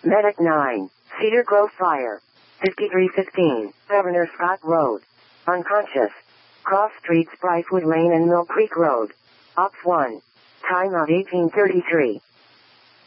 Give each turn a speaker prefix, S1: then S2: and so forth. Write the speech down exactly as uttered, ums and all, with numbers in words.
S1: Medic nine, Cedar Grove Fire. fifty-three fifteen, Governor Scott Road. Unconscious. Cross Streets, Brycewood Lane and Mill Creek Road. Ops one. Time of eighteen thirty-three.